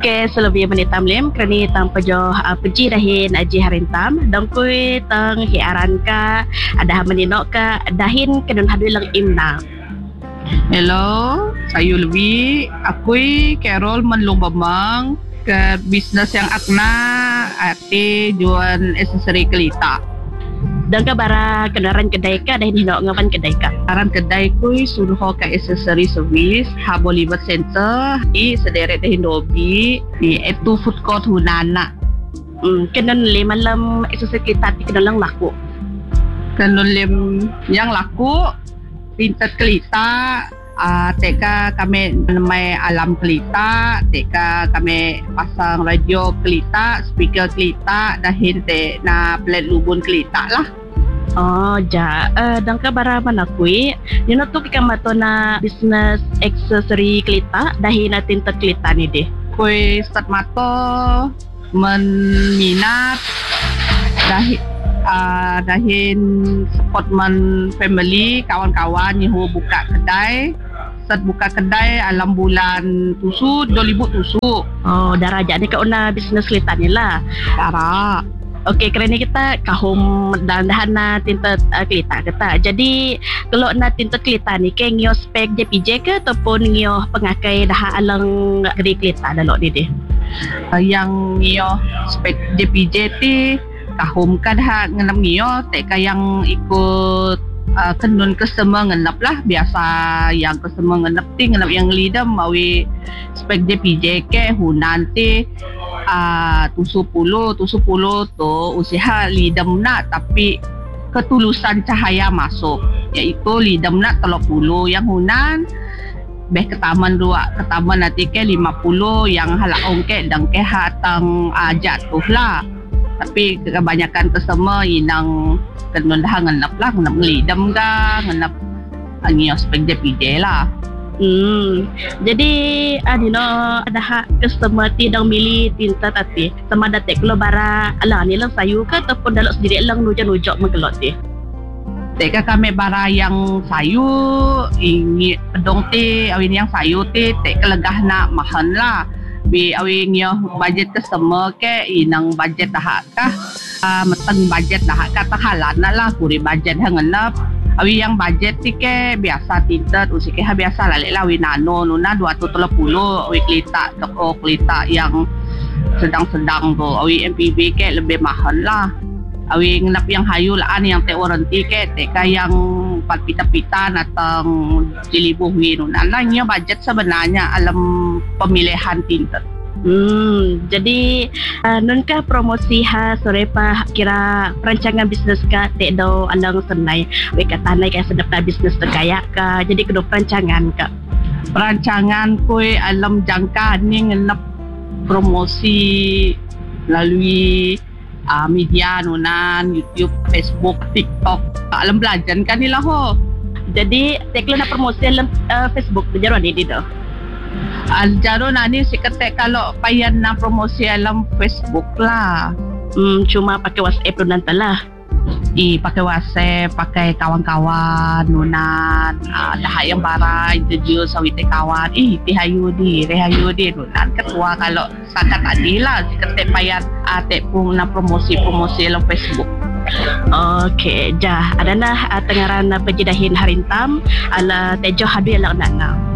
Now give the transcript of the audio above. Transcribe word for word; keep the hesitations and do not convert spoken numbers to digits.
Okey, selebih menit tamlim kerana tanpa jauh uh, pergi dahin aji harintam dan kui teng hiaran ka ada meninok ka dahin kedun hadu lang imna. Hello, saya Levi. Aku Carol menlung bamang ke bisnes yang akna ate jual aksesori kelita. Dan ka bara kenaran kedai ka dahin hinok ngawan kedai ka. Aran kedai ku suruh ke aksesori servis ha Bollywood Center di sederet dahin dobi di itu food court Hunana. Hmm, kenan lima lam aksesori kelita ti kenan lang laku. Kenan lem yang laku pintat kelita. Uh, teka kami menamai alam kelita, teka kami pasang radio kelita, speaker kelita, dahin te na plat lubun kelita lah. Oh, ja. Uh, dan ka bara mana kui, nino tu kita mato na business aksesori kelita, dahin na tinta kelita ni deh. Kui start mato menminat dahin uh, dahin supportman family, kawan-kawan yang buka kedai. Saat buka kedai alam bulan tusu dua ribu tusu. Oh, darah jadi ke una bisnes kelita ni lah. Darah. Okey, kerana kita kahum dan dahana tinta uh, kelita kita. Jadi kalau na tinta kelita ni ke ngio spek J P J ke ataupun ngio pengakai dah alang gede kelita dalok ni deh. Uh, yang ngio spek J P J ti kahum kan ha ngenam ngio teka yang ikut Uh, kenun customer ngenap lah biasa yang customer ngenap ti ngenap yang lidam mawi spek J P J ke hunan ti uh, tusu puluh tusu puluh tu usaha lidam nak tapi ketulusan cahaya masuk iaitu lidam nak telok puluh yang hunan beh ketaman dua ketaman nanti ke lima puluh yang halak ongke dan ke hatang uh, jatuh lah. Tapi kebanyakan customer inang kenun dah ngenap lah, ngenap ngelidam ka, ngenap angin ospek J P J lah. Hmm, jadi adino ada hak customer ti dang milih tinta tati sama datek kalau bara ala ni lang sayu ke ataupun dalok sendiri lang nujak-nujak mengkelot ti. Teka kami bara yang sayu ingi pedong ti awin yang sayu ti tek kelegah nak mahan lah. Bi awin yo budget customer ke inang budget dah kah uh, meteng budget dah kah tahalan lah kuri budget hangenap awi yang budget ti ke biasa tinta usik ke biasa lah lah awi nano nuna dua ratus tiga puluh awi kelita toko kelita yang sedang-sedang tu awi M P V ke lebih mahal lah awi ngenap yang hayu laan yang te warranty ke teka yang empat pita-pita atau jilibuh win nuna lah nyo budget sebenarnya alam pemilihan tinta. Hmm, jadi uh, nunkah promosi ha sore pa kira perancangan bisnes ka tek do alang senai we kata nai ka sedap bisnes terkaya ka jadi kedo perancangan ka. Perancangan koi alam jangka ni ngenap promosi melalui uh, media nunan YouTube, Facebook, TikTok. Alam belajar kan ni lah ho. Jadi tek nak promosi alam uh, Facebook berjalan ni di do. Aljaro nani si ketek kalau payan na promosi alam Facebook lah. Hmm, cuma pakai WhatsApp tu nanti lah. I pakai WhatsApp, pakai kawan-kawan nunan, uh, dah yang bara interview sawit kawan. Ih, ti hayu di, rehayu di nunan ketua kalau sangat adil lah si ketek payan atek pun na promosi-promosi alam Facebook. Okey, jah. Adalah uh, tengaran uh, pejidahin harintam ala tejo hadu yang nak nak.